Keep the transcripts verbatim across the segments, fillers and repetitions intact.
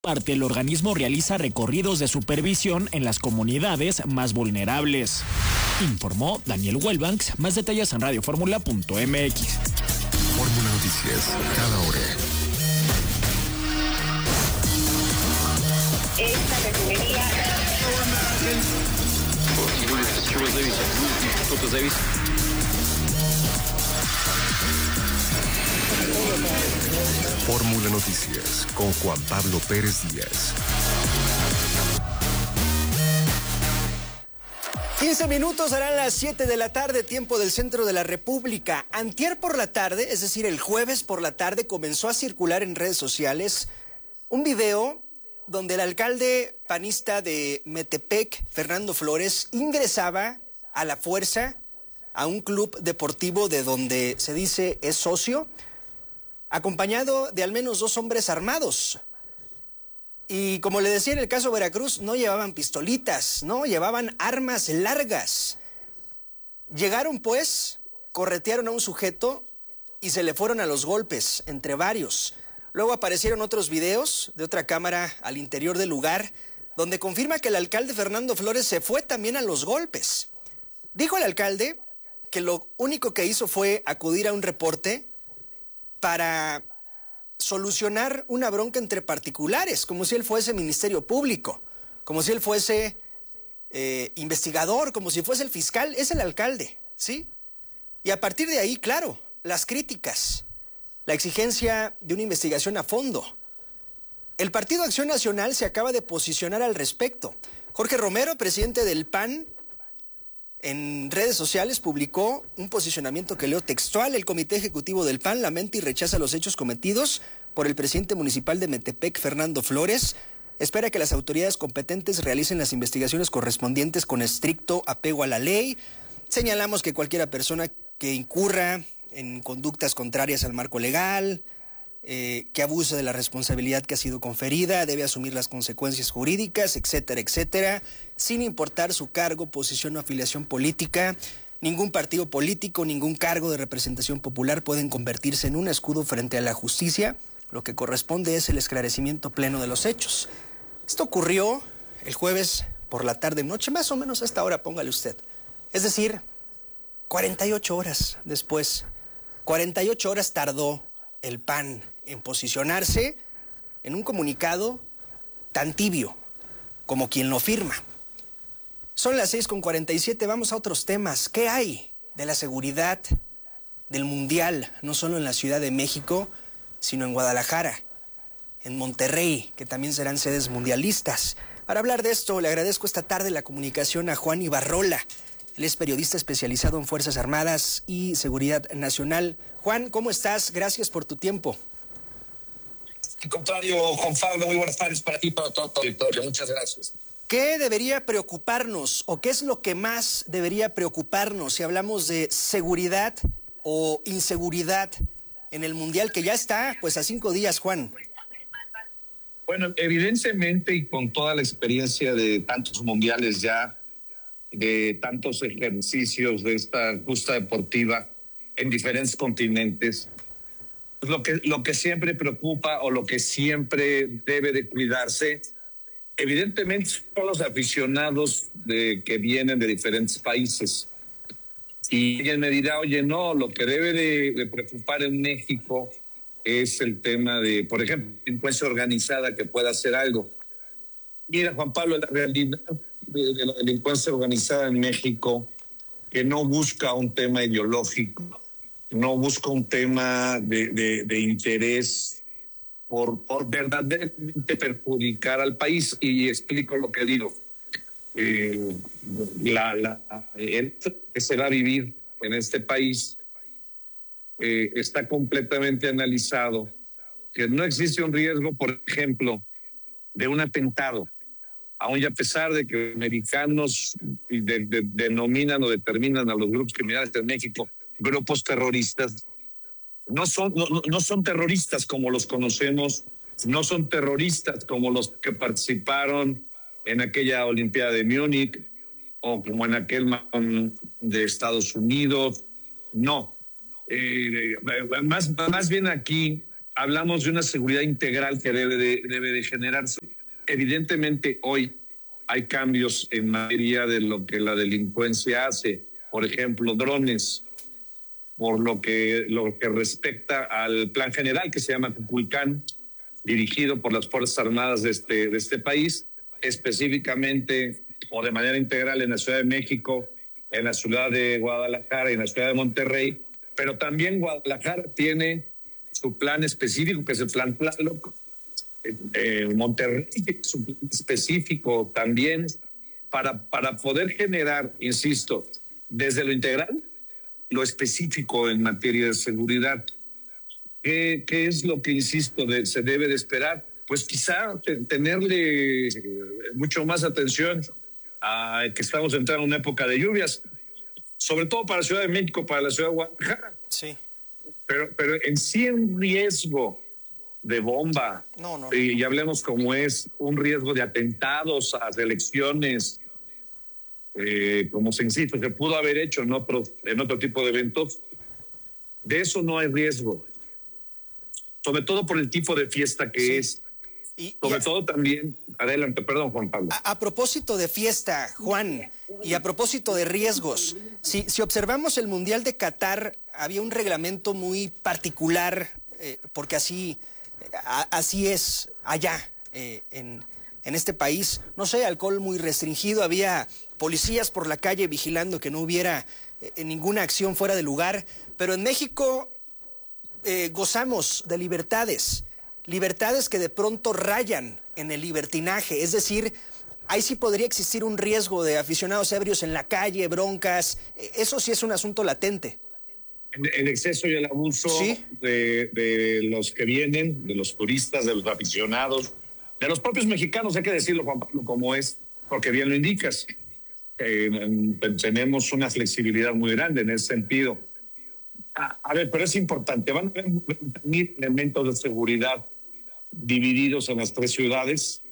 parte, el organismo realiza recorridos de supervisión en las comunidades más vulnerables. Informó Daniel Wellbanks. Más detalles en radio fórmula punto m x. Fórmula Noticias, cada hora. Esta refinería. Fórmula Noticias con Juan Pablo Pérez Díaz. quince minutos, harán las siete de la tarde, tiempo del centro de la República. Antier por la tarde, es decir, el jueves por la tarde, comenzó a circular en redes sociales un video donde el alcalde panista de Metepec, Fernando Flores, ingresaba a la fuerza a un club deportivo de donde se dice es socio, acompañado de al menos dos hombres armados. Y como le decía en el caso Veracruz, no llevaban pistolitas, no, llevaban armas largas. Llegaron pues, corretearon a un sujeto y se le fueron a los golpes, entre varios. Luego aparecieron otros videos de otra cámara al interior del lugar, donde confirma que el alcalde Fernando Flores se fue también a los golpes. Dijo el alcalde que lo único que hizo fue acudir a un reporte para solucionar una bronca entre particulares, como si él fuese Ministerio Público, como si él fuese eh, investigador, como si fuese el fiscal. Es el alcalde, ¿sí? Y a partir de ahí, claro, las críticas, la exigencia de una investigación a fondo. El Partido Acción Nacional se acaba de posicionar al respecto. Jorge Romero, presidente del P A N, en redes sociales publicó un posicionamiento que leo textual. El Comité Ejecutivo del P A N lamenta y rechaza los hechos cometidos por el presidente municipal de Metepec, Fernando Flores. Espera que las autoridades competentes realicen las investigaciones correspondientes con estricto apego a la ley. Señalamos que cualquier persona que incurra en conductas contrarias al marco legal, eh, que abuse de la responsabilidad que ha sido conferida, debe asumir las consecuencias jurídicas, etcétera, etcétera, sin importar su cargo, posición o afiliación política. Ningún partido político, ningún cargo de representación popular pueden convertirse en un escudo frente a la justicia. Lo que corresponde es el esclarecimiento pleno de los hechos. Esto ocurrió el jueves por la tarde noche, más o menos a esta hora, póngale usted. Es decir, cuarenta y ocho horas después, cuarenta y ocho horas tardó el P A N en posicionarse en un comunicado tan tibio como quien lo firma. Son las seis con cuarenta y siete, vamos a otros temas. ¿Qué hay de la seguridad del Mundial, no solo en la Ciudad de México, sino en Guadalajara, en Monterrey, que también serán sedes mundialistas? Para hablar de esto, le agradezco esta tarde la comunicación a Juan Ibarrola. Él es periodista especializado en Fuerzas Armadas y Seguridad Nacional. Juan, ¿cómo estás? Gracias por tu tiempo. Al contrario, Juan Pablo, muy buenas tardes para ti y para todo tu auditorio. Muchas gracias. ¿Qué debería preocuparnos o qué es lo que más debería preocuparnos si hablamos de seguridad o inseguridad en el Mundial, que ya está pues a cinco días, Juan? Bueno, evidentemente y con toda la experiencia de tantos mundiales ya, de tantos ejercicios de esta justa deportiva en diferentes continentes, lo que, lo que siempre preocupa o lo que siempre debe de cuidarse, evidentemente son los aficionados de, que vienen de diferentes países. Y alguien me dirá, oye, no, lo que debe de, de preocupar en México es el tema de, por ejemplo, delincuencia organizada que pueda hacer algo. Mira, Juan Pablo, la realidad de, de la delincuencia organizada en México, que no busca un tema ideológico, no busca un tema de, de, de interés por, por verdaderamente perjudicar al país. Y explico lo que digo. Eh, la, la, el que se va a vivir en este país eh, está completamente analizado, que no existe un riesgo, por ejemplo, de un atentado, aun y a pesar de que americanos de, de, denominan o determinan a los grupos criminales de México grupos terroristas, no son, no, no son terroristas como los conocemos, no son terroristas como los que participaron en aquella Olimpiada de Múnich o como en aquel de Estados Unidos. No, eh, más, más bien aquí hablamos de una seguridad integral que debe de, debe de generarse. Evidentemente hoy hay cambios en materia de lo que la delincuencia hace, por ejemplo, drones, por lo que, lo que respecta al plan general que se llama Cuculcán, dirigido por las Fuerzas Armadas de este, de este país, específicamente o de manera integral en la Ciudad de México, en la ciudad de Guadalajara y en la ciudad de Monterrey, pero también Guadalajara tiene su plan específico, que es el plan Tlaloc, eh, Monterrey su plan específico también, para, para poder generar, insisto, desde lo integral, lo específico en materia de seguridad. ¿Qué, qué es lo que, insisto, de, se debe de esperar? Pues quizá tenerle mucho más atención a que estamos entrando en una época de lluvias, sobre todo para la Ciudad de México, para la Ciudad de Guadalajara. Sí. Pero, pero en sí un riesgo de bomba, no, no, y, no. y hablemos como es, un riesgo de atentados a elecciones, eh, como se insiste, se pudo haber hecho en otro, en otro tipo de eventos, de eso no hay riesgo. Sobre todo por el tipo de fiesta que sí. es. Y, Sobre y a, todo también, adelante, perdón, Juan Pablo. A, a propósito de fiesta, Juan, y a propósito de riesgos, si, si observamos el Mundial de Qatar, había un reglamento muy particular, eh, porque así, a, así es allá, eh, en, en este país. No sé, alcohol muy restringido, había policías por la calle vigilando que no hubiera eh, ninguna acción fuera de lugar, pero en México eh, gozamos de libertades. Libertades que de pronto rayan en el libertinaje, es decir, ahí sí podría existir un riesgo de aficionados ebrios en la calle, broncas, eso sí es un asunto latente. El exceso y el abuso ¿Sí? de, de los que vienen, de los turistas, de los aficionados, de los propios mexicanos, hay que decirlo, Juan Pablo, como es, porque bien lo indicas, eh, tenemos una flexibilidad muy grande en ese sentido. A, a ver, pero es importante, van a haber mil elementos de seguridad divididos en las tres ciudades,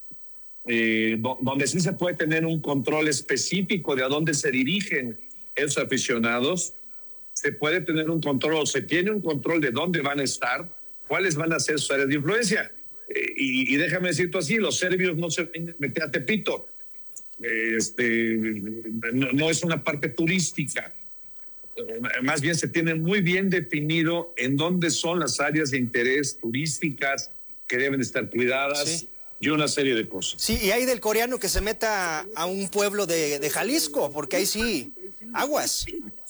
eh, do, donde sí se puede tener un control específico de a dónde se dirigen esos aficionados, se puede tener un control, o se tiene un control de dónde van a estar, cuáles van a ser sus áreas de influencia. Eh, y, y déjame decirte así, los serbios no se meten a Tepito, eh, este, no, no es una parte turística. Más bien se tiene muy bien definido en dónde son las áreas de interés turísticas que deben estar cuidadas sí. y una serie de cosas. Sí, y hay del coreano que se meta a un pueblo de, de Jalisco, porque ahí sí, aguas.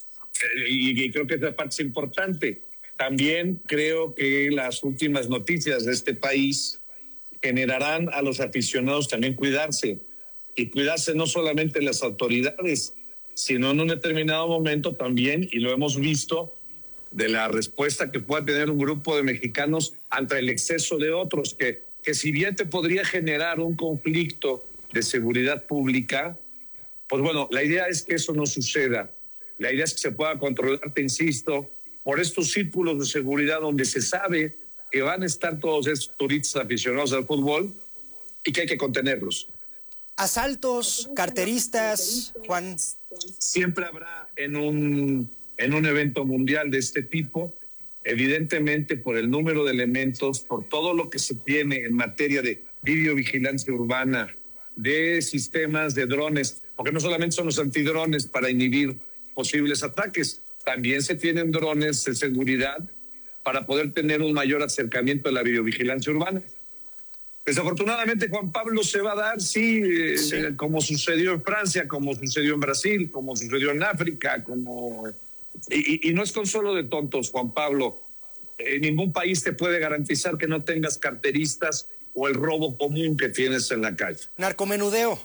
Y, y creo que esa parte es importante. También creo que las últimas noticias de este país generarán a los aficionados también cuidarse. Y cuidarse no solamente las autoridades, sino en un determinado momento también, y lo hemos visto, de la respuesta que pueda tener un grupo de mexicanos ante el exceso de otros, que, que si bien te podría generar un conflicto de seguridad pública, pues bueno, la idea es que eso no suceda. La idea es que se pueda controlar, te insisto, por estos círculos de seguridad donde se sabe que van a estar todos estos turistas aficionados al fútbol y que hay que contenerlos. Asaltos, carteristas, Juan. Siempre habrá en un, en un evento mundial de este tipo, evidentemente por el número de elementos, por todo lo que se tiene en materia de videovigilancia urbana, de sistemas de drones, porque no solamente son los antidrones para inhibir posibles ataques, también se tienen drones de seguridad para poder tener un mayor acercamiento a la videovigilancia urbana. Desafortunadamente, Juan Pablo, se va a dar, sí, sí. Eh, como sucedió en Francia, como sucedió en Brasil, como sucedió en África, como... Y, y no es consuelo de tontos, Juan Pablo. En ningún país te puede garantizar que no tengas carteristas o el robo común que tienes en la calle. Narcomenudeo.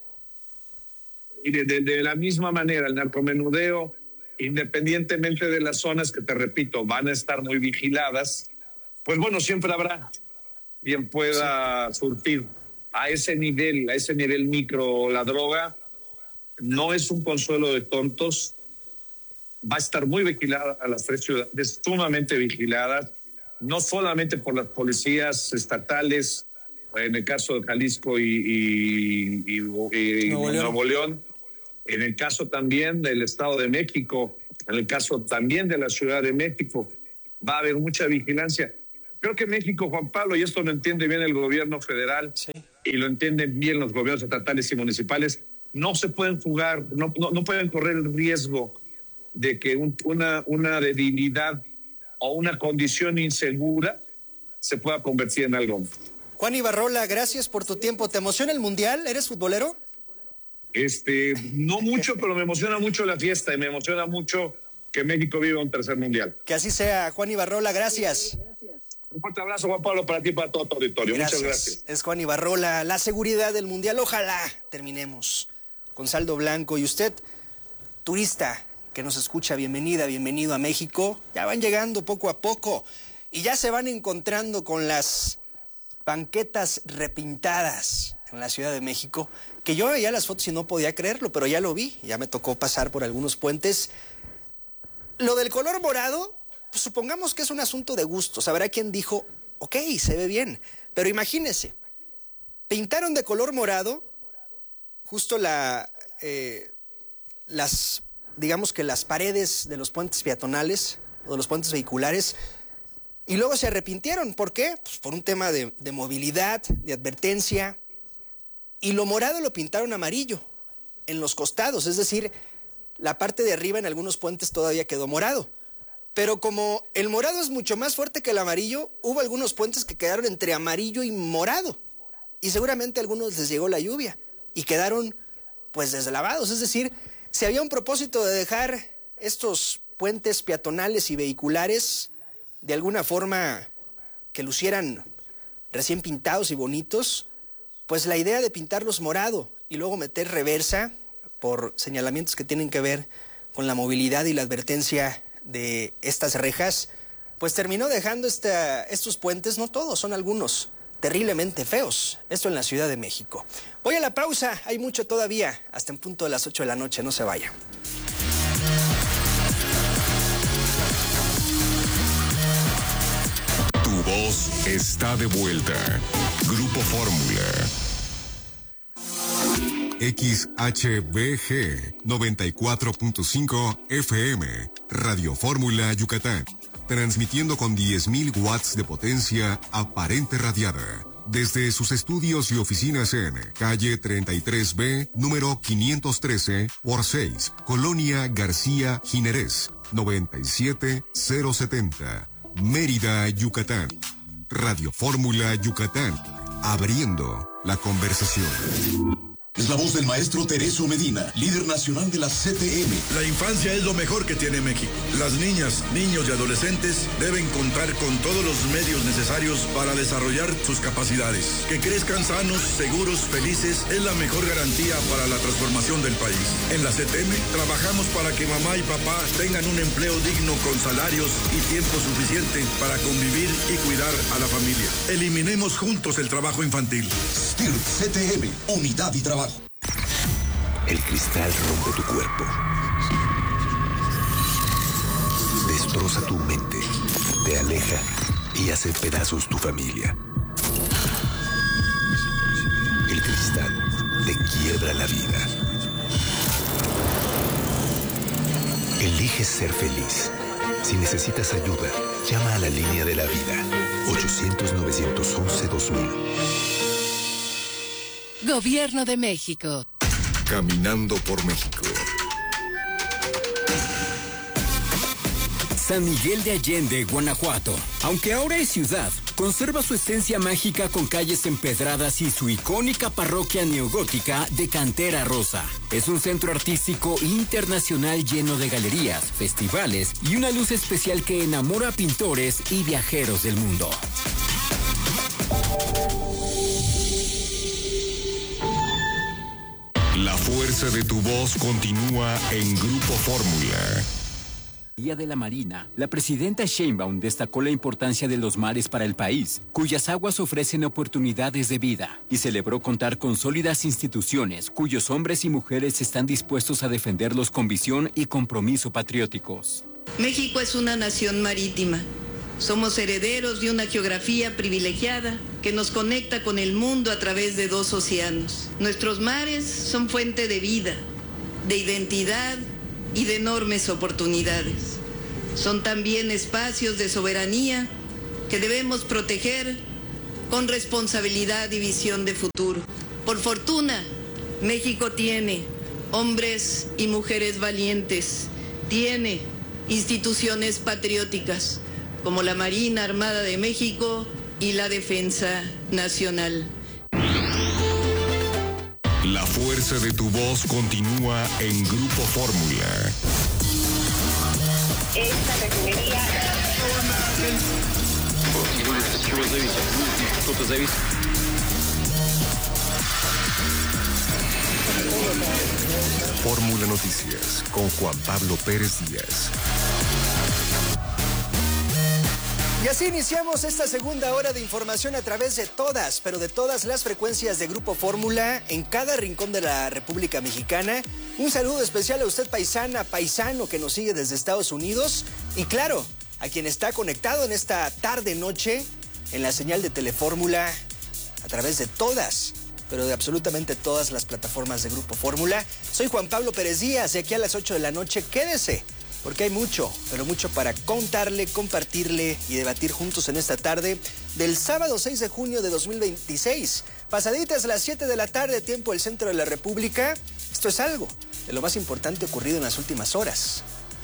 Y de, de, de la misma manera, el narcomenudeo, independientemente de las zonas que, te repito, van a estar muy vigiladas, pues bueno, siempre habrá quien pueda sí. surtir a ese nivel, a ese nivel micro la droga. No es un consuelo de tontos, va a estar muy vigilada a las tres ciudades, sumamente vigiladas, no solamente por las policías estatales, en el caso de Jalisco y, y, y, y Nuevo, León. Nuevo León, en el caso también del Estado de México, en el caso también de la Ciudad de México, va a haber mucha vigilancia. Creo que México, Juan Pablo, y esto lo entiende bien el gobierno federal, sí, y lo entienden bien los gobiernos estatales y municipales, no se pueden jugar, no, no, no pueden correr el riesgo de que un, una, una debilidad o una condición insegura se pueda convertir en algo. Juan Ibarrola, gracias por tu tiempo. ¿Te emociona el Mundial? ¿Eres futbolero? Este, no mucho, pero me emociona mucho la fiesta y me emociona mucho que México viva un tercer mundial. Que así sea, Juan Ibarrola, gracias. Un fuerte abrazo, Juan Pablo, para ti y para todo tu auditorio. Gracias. Muchas gracias. Es Juan Ibarrola, la seguridad del Mundial. Ojalá terminemos con saldo blanco. Y usted, turista que nos escucha, bienvenida, bienvenido a México. Ya van llegando poco a poco y ya se van encontrando con las banquetas repintadas en la Ciudad de México, que yo veía las fotos y no podía creerlo, pero ya lo vi, ya me tocó pasar por algunos puentes. Lo del color morado, pues supongamos que es un asunto de gustos. Habrá quien dijo, ok, se ve bien, pero imagínese, pintaron de color morado justo la, eh, las, digamos que las paredes de los puentes peatonales o de los puentes vehiculares, y luego se arrepintieron. ¿Por qué? Pues por un tema de, de movilidad, de advertencia. Y lo morado lo pintaron amarillo en los costados, es decir, la parte de arriba en algunos puentes todavía quedó morado. Pero como el morado es mucho más fuerte que el amarillo, hubo algunos puentes que quedaron entre amarillo y morado. Y seguramente a algunos les llegó la lluvia y quedaron pues deslavados. Es decir, si había un propósito de dejar estos puentes peatonales y vehiculares de alguna forma que lucieran recién pintados y bonitos, pues la idea de pintarlos morado y luego meter reversa por señalamientos que tienen que ver con la movilidad y la advertencia de estas rejas, pues terminó dejando esta, estos puentes, no todos, son algunos, terriblemente feos. Esto en la Ciudad de México. Voy a la pausa, hay mucho todavía, hasta en punto de las ocho de la noche, no se vaya. Tu voz está de vuelta. Grupo Fórmula. X H B G noventa y cuatro punto cinco F M, Radio Fórmula Yucatán, transmitiendo con diez mil watts de potencia aparente radiada, desde sus estudios y oficinas en calle treinta y tres B, número quinientos trece por seis, Colonia García Jiménez, noventa y siete mil setenta, Mérida, Yucatán. Radio Fórmula Yucatán, abriendo la conversación. Es la voz del maestro Tereso Medina, líder nacional de la C T M. La infancia es lo mejor que tiene México. Las niñas, niños y adolescentes deben contar con todos los medios necesarios para desarrollar sus capacidades. Que crezcan sanos, seguros, felices es la mejor garantía para la transformación del país. En la C T M trabajamos para que mamá y papá tengan un empleo digno con salarios y tiempo suficiente para convivir y cuidar a la familia. Eliminemos juntos el trabajo infantil. S T I R C T M, unidad y trabajo. El cristal rompe tu cuerpo. Destroza tu mente, te aleja y hace pedazos tu familia. El cristal te quiebra la vida. Elige ser feliz. Si necesitas ayuda, llama a la línea de la vida. ochocientos, novecientos once, dos mil. Gobierno de México. Caminando por México. San Miguel de Allende, Guanajuato. Aunque ahora es ciudad, conserva su esencia mágica con calles empedradas y su icónica parroquia neogótica de cantera rosa. Es un centro artístico internacional lleno de galerías, festivales y una luz especial que enamora a pintores y viajeros del mundo. La fuerza de tu voz continúa en Grupo Fórmula. Día de la Marina, la presidenta Sheinbaum destacó la importancia de los mares para el país, cuyas aguas ofrecen oportunidades de vida, y celebró contar con sólidas instituciones cuyos hombres y mujeres están dispuestos a defenderlos con visión y compromiso patrióticos. México es una nación marítima. Somos herederos de una geografía privilegiada que nos conecta con el mundo a través de dos océanos. Nuestros mares son fuente de vida, de identidad y de enormes oportunidades. Son también espacios de soberanía que debemos proteger con responsabilidad y visión de futuro. Por fortuna, México tiene hombres y mujeres valientes, tiene instituciones patrióticas como la Marina Armada de México y la Defensa Nacional. La fuerza de tu voz continúa en Grupo Fórmula. Esta refinería... Fórmula Noticias con Juan Pablo Pérez Díaz. Y así iniciamos esta segunda hora de información a través de todas, pero de todas las frecuencias de Grupo Fórmula en cada rincón de la República Mexicana. Un saludo especial a usted, paisana, paisano que nos sigue desde Estados Unidos. Y claro, a quien está conectado en esta tarde-noche en la señal de Telefórmula a través de todas, pero de absolutamente todas las plataformas de Grupo Fórmula. Soy Juan Pablo Pérez Díaz y aquí a las ocho de la noche quédese, porque hay mucho, pero mucho para contarle, compartirle y debatir juntos en esta tarde del sábado seis de junio de dos mil veintiséis. Pasaditas las siete de la tarde, tiempo del centro de la República. Esto es algo de lo más importante ocurrido en las últimas horas.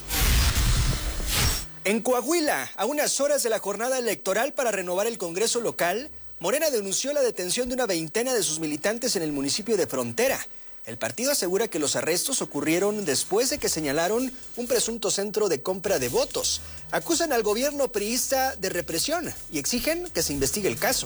En Coahuila, a unas horas de la jornada electoral para renovar el Congreso local, Morena denunció la detención de una veintena de sus militantes en el municipio de Frontera. El partido asegura que los arrestos ocurrieron después de que señalaron un presunto centro de compra de votos. Acusan al gobierno priista de represión y exigen que se investigue el caso.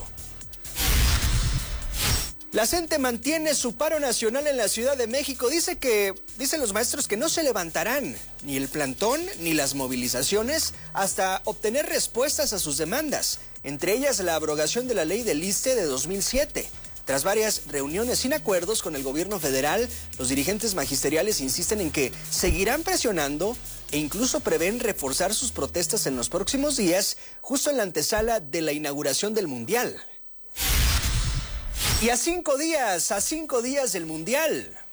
La C E N T E mantiene su paro nacional en la Ciudad de México. Dice que, dicen los maestros que no se levantarán ni el plantón ni las movilizaciones hasta obtener respuestas a sus demandas, entre ellas la abrogación de la ley del I S S S T E de dos mil siete. Tras varias reuniones sin acuerdos con el gobierno federal, los dirigentes magisteriales insisten en que seguirán presionando e incluso prevén reforzar sus protestas en los próximos días, justo en la antesala de la inauguración del Mundial. Y a cinco días, a cinco días del Mundial,